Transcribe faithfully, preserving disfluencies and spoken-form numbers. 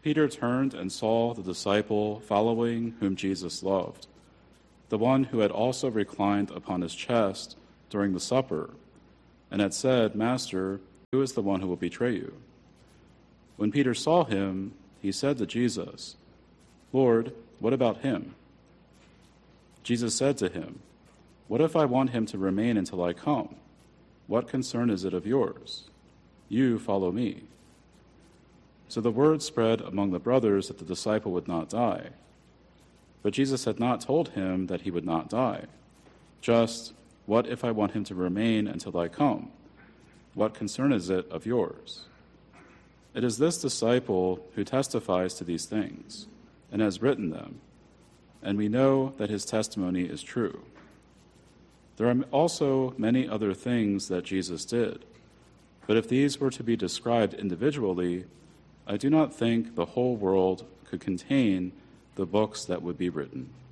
Peter turned and saw the disciple following whom Jesus loved, the one who had also reclined upon his chest during the supper, and had said, "Master, who is the one who will betray you?" When Peter saw him, he said to Jesus, "Lord, what about him?" Jesus said to him, "What if I want him to remain until I come? What concern is it of yours? You follow me." So the word spread among the brothers that the disciple would not die. But Jesus had not told him that he would not die. Just, "What if I want him to remain until I come? What concern is it of yours?" It is this disciple who testifies to these things and has written them, and we know that his testimony is true. There are also many other things that Jesus did, but if these were to be described individually, I do not think the whole world could contain the books that would be written.